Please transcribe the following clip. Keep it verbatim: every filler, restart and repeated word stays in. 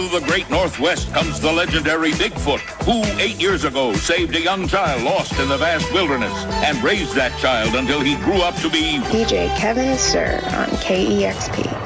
of the great Northwest comes the legendary Bigfoot, who eight years ago saved a young child lost in the vast wilderness and raised that child until he grew up to be D J Kevin Sir on K E X P.